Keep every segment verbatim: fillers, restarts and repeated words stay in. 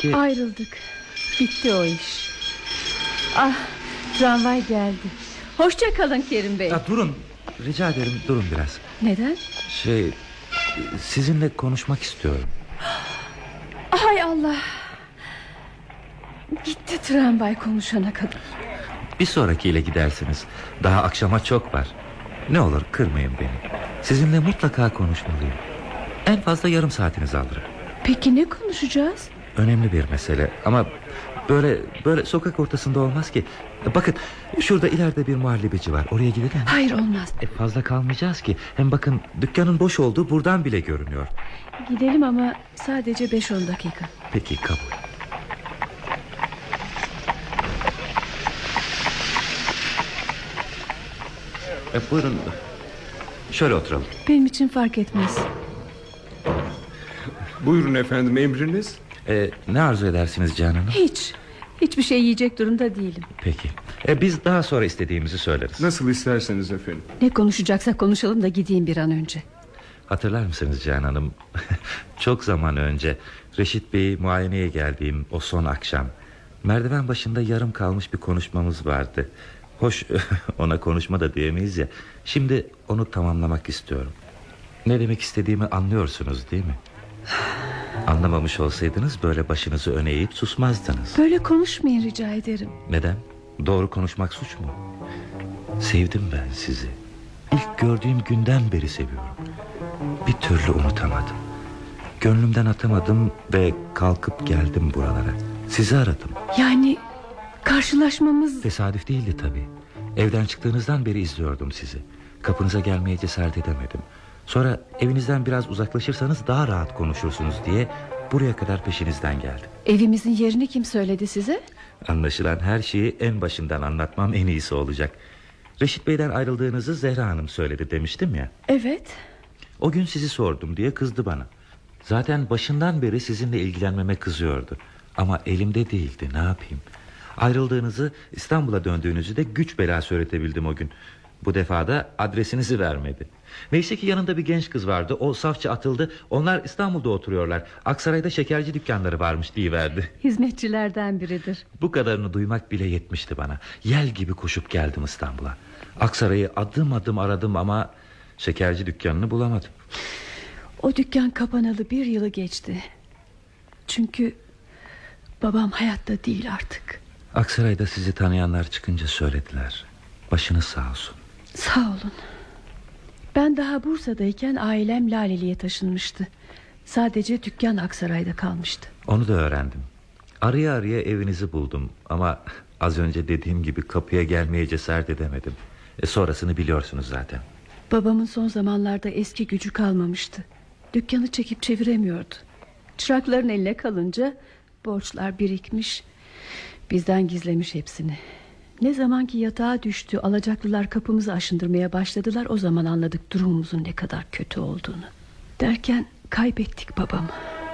peki... Ayrıldık. Bitti o iş. Ah, tramvay geldi. Hoşça kalın Kerim Bey. Ya, durun, rica ederim, durun biraz. Neden? Şey, sizinle konuşmak istiyorum. Hay Allah. Gitti tramvay konuşana kadar. Bir sonrakiyle gidersiniz. Daha akşama çok var. Ne olur kırmayın beni. Sizinle mutlaka konuşmalıyım. En fazla yarım saatinizi alırım. Peki ne konuşacağız? Önemli bir mesele ama böyle böyle sokak ortasında olmaz ki. Bakın, şurada ileride bir muhallebici var, oraya gidelim. Hayır, olmaz. e, Fazla kalmayacağız ki. Hem bakın, dükkanın boş olduğu buradan bile görünüyor. Gidelim ama sadece beş on dakika. Peki, kabul. E, buyurun. Şöyle oturalım. Benim için fark etmez. Buyurun efendim, emriniz. e, Ne arzu edersiniz Canan Hanım? Hiç. Hiçbir şey yiyecek durumda değilim. Peki, e, biz daha sonra istediğimizi söyleriz. Nasıl isterseniz efendim. Ne konuşacaksak konuşalım da gideyim bir an önce. Hatırlar mısınız Canan Hanım? Çok zaman önce Reşit Bey'i muayeneye geldiğim o son akşam, merdiven başında yarım kalmış bir konuşmamız vardı. Hoş, ona konuşma da diyemeyiz ya. Şimdi onu tamamlamak istiyorum. Ne demek istediğimi anlıyorsunuz değil mi? Anlamamış olsaydınız böyle başınızı öne eğip susmazdınız. Böyle konuşmayın rica ederim. Neden? Doğru konuşmak suç mu? Sevdim ben sizi. İlk gördüğüm günden beri seviyorum. Bir türlü unutamadım. Gönlümden atamadım ve kalkıp geldim buralara. Sizi aradım. Yani karşılaşmamız... Tesadüf değildi tabii. Evden çıktığınızdan beri izliyordum sizi. Kapınıza gelmeye cesaret edemedim. Sonra evinizden biraz uzaklaşırsanız daha rahat konuşursunuz diye buraya kadar peşinizden geldim. Evimizin yerini kim söyledi size? Anlaşılan her şeyi en başından anlatmam en iyisi olacak. Reşit Bey'den ayrıldığınızı Zehra Hanım söyledi demiştim ya. Evet. O gün sizi sordum diye kızdı bana. Zaten başından beri sizinle ilgilenmeme kızıyordu. Ama elimde değildi, ne yapayım. Ayrıldığınızı, İstanbul'a döndüğünüzü de güç bela söyletebildim o gün. Bu defa da adresinizi vermedi. Neyse ki yanında bir genç kız vardı. O safça atıldı. Onlar İstanbul'da oturuyorlar. Aksaray'da şekerci dükkanları varmış diyiverdi. Hizmetçilerden biridir. Bu kadarını duymak bile yetmişti bana. Yel gibi koşup geldim İstanbul'a. Aksaray'ı adım adım aradım ama şekerci dükkanını bulamadım. O dükkan kapanalı bir yılı geçti. Çünkü babam hayatta değil artık. Aksaray'da sizi tanıyanlar çıkınca söylediler. Başınız sağ olsun. Sağ olun. Ben daha Bursa'dayken ailem Laleli'ye taşınmıştı. Sadece dükkan Aksaray'da kalmıştı. Onu da öğrendim. Araya araya evinizi buldum. Ama az önce dediğim gibi kapıya gelmeye cesaret edemedim. E sonrasını biliyorsunuz zaten. Babamın son zamanlarda eski gücü kalmamıştı. Dükkanı çekip çeviremiyordu. Çırakların eline kalınca borçlar birikmiş, bizden gizlemiş hepsini. Ne zaman ki yatağa düştü, alacaklılar kapımızı aşındırmaya başladılar. O zaman anladık durumumuzun ne kadar kötü olduğunu. Derken kaybettik babamı.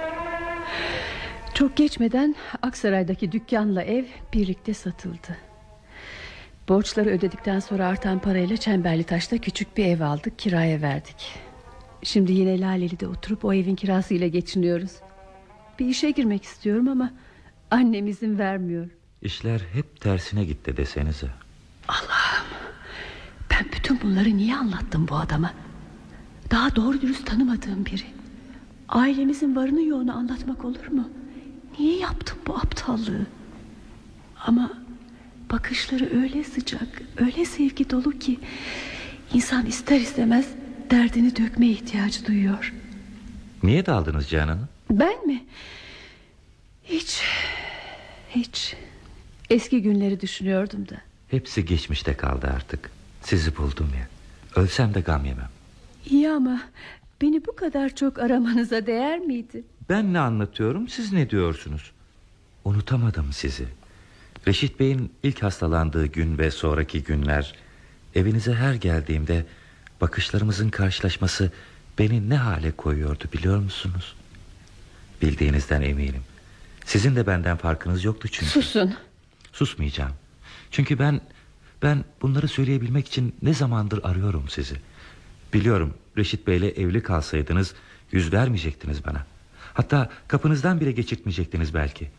Çok geçmeden Aksaray'daki dükkanla ev birlikte satıldı. Borçları ödedikten sonra artan parayla Çemberlitaş'ta küçük bir ev aldık, kiraya verdik. Şimdi yine Laleli'de oturup o evin kirasıyla geçiniyoruz. Bir işe girmek istiyorum ama annem izin vermiyor. İşler hep tersine gitti desenize. Allah'ım, ben bütün bunları niye anlattım bu adama? Daha doğru dürüst tanımadığım biri. Ailemizin varını yoğunu anlatmak olur mu? Niye yaptım bu aptallığı? Ama bakışları öyle sıcak, öyle sevgi dolu ki İnsan ister istemez derdini dökmeye ihtiyacı duyuyor. Niye daldınız Canan Hanım? Ben mi? Hiç. Hiç. Eski günleri düşünüyordum da. Hepsi geçmişte kaldı artık. Sizi buldum ya. Ölsem de gam yemem. İyi ama beni bu kadar çok aramanıza değer miydi? Ben ne anlatıyorum, siz ne diyorsunuz? Unutamadım sizi. Reşit Bey'in ilk hastalandığı gün ve sonraki günler, evinize her geldiğimde bakışlarımızın karşılaşması beni ne hale koyuyordu biliyor musunuz? Bildiğinizden eminim. Sizin de benden farkınız yoktu çünkü. Susun. Susmayacağım. Çünkü ben ben bunları söyleyebilmek için ne zamandır arıyorum sizi. Biliyorum, Reşit Bey'le evli kalsaydınız yüz vermeyecektiniz bana. Hatta kapınızdan bile geçirtmeyecektiniz belki.